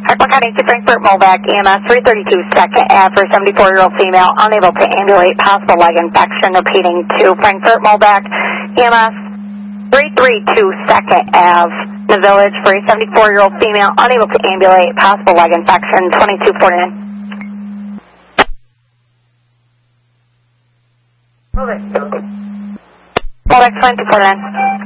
Hartford County to Frankfort, Molbach, EMS 332 2nd Ave for 74-year-old female, unable to ambulate, possible leg infection, repeating to Frankfort, Molbach, EMS 332 2nd Ave, the village for a 74-year-old female, unable to ambulate, possible leg infection, 2249. Molbach 2249.